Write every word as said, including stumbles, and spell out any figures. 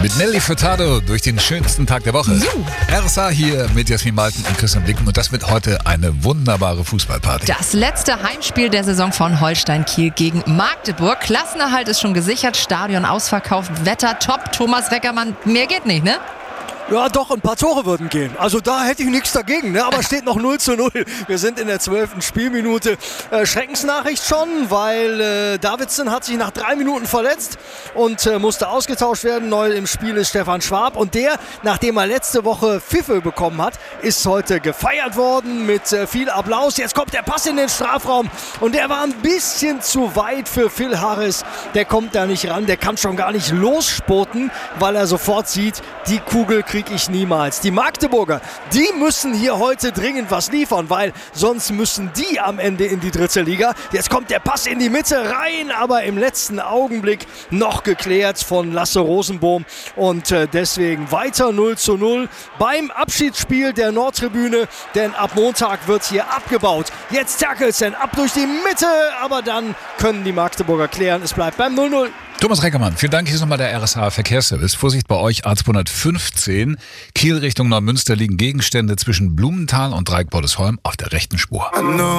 Mit Nelly Furtado durch den schönsten Tag der Woche. Juhu. R S A hier mit Jasmin Malten und Christian Blicken. Und das wird heute eine wunderbare Fußballparty. Das letzte Heimspiel der Saison von Holstein Kiel gegen Magdeburg. Klassenerhalt ist schon gesichert, Stadion ausverkauft, Wetter top. Thomas Reckermann, mehr geht nicht, ne? Ja, doch, ein paar Tore würden gehen. Also da hätte ich nichts dagegen, ne? Aber steht noch null zu null. Wir sind in der zwölften Spielminute. Äh, Schreckensnachricht schon, weil äh, Davidson hat sich nach drei Minuten verletzt und äh, musste ausgetauscht werden. Neu im Spiel ist Stefan Schwab. Und der, nachdem er letzte Woche Pfiffe bekommen hat, ist heute gefeiert worden mit äh, viel Applaus. Jetzt kommt der Pass in den Strafraum und der war ein bisschen zu weit für Phil Harris. Der kommt da nicht ran, der kann schon gar nicht losspurten, weil er sofort sieht, die Kugel kriegt ich niemals. Die Magdeburger, die müssen hier heute dringend was liefern, weil sonst müssen die am Ende in die dritte Liga. Jetzt kommt der Pass in die Mitte rein, aber im letzten Augenblick noch geklärt von Lasse Rosenbohm und äh, deswegen weiter null zu null beim Abschiedsspiel der Nordtribüne, denn ab Montag wird hier abgebaut. Jetzt Terkelsen ab durch die Mitte, aber dann können die Magdeburger klären. Es bleibt beim null null. Thomas Reckermann, vielen Dank. Hier ist nochmal der R S A Verkehrsservice. Vorsicht bei euch, A zweihundertfünfzehn. Kiel Richtung Neumünster liegen Gegenstände zwischen Blumenthal und Dreieck-Bordesholm auf der rechten Spur.